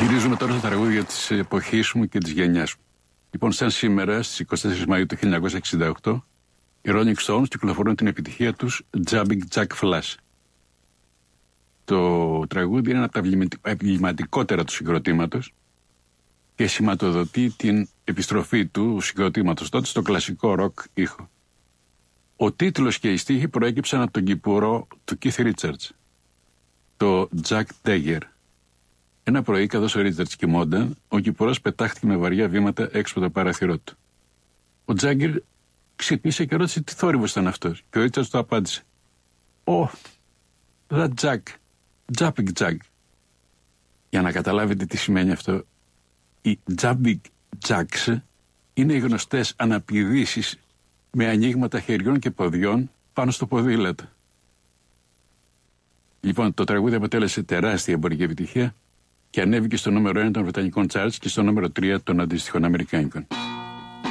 Γυρίζουμε τώρα στα τραγούδια της εποχής μου και της γενιάς μου. Λοιπόν, σαν σήμερα, στις 24 Μαΐου του 1968, οι Rolling Stones κυκλοφορούν την επιτυχία τους Jumping Jack Flash. Το τραγούδι είναι ένα από τα εμβληματικότερα του συγκροτήματος και σηματοδοτεί την επιστροφή του συγκροτήματος τότε στο κλασικό ροκ ήχο. Ο τίτλος και οι στίχοι προέκυψαν από τον κυπουρό του Keith Richards, το Jack Dagger. Ένα πρωί, καθώς ο Richards κοιμόνταν, ο κυπουρός πετάχτηκε με βαριά βήματα έξω από το παράθυρό του. Ο Jagger ξυπνήσε και ρώτησε τι θόρυβος ήταν αυτός, και ο Richards του απάντησε: «Oh, that Jack, Jumping Jack». Για να καταλάβετε τι σημαίνει αυτό, οι Jumping Jacks είναι οι γνωστές αναπηδήσεις με ανοίγματα χεριών και ποδιών πάνω στο ποδήλατο. Λοιπόν, το τραγούδι αποτέλεσε τεράστια εμπορική επιτυχία και ανέβηκε στο νούμερο 1 των βρετανικών charts και στο νούμερο 3 των αντίστοιχων αμερικάνικων.